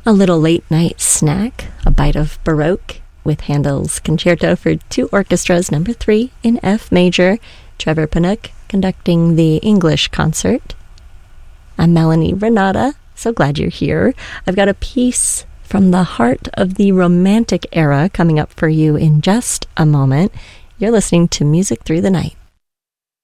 A little late-night snack, a bite of Baroque with Handel's Concerto for Two Orchestras, number 3 in F major. Trevor Panook conducting the English concert. I'm Melanie Renata. So glad you're here. I've got a piece from the heart of the Romantic era coming up for you in just a moment. You're listening to Music Through the Night.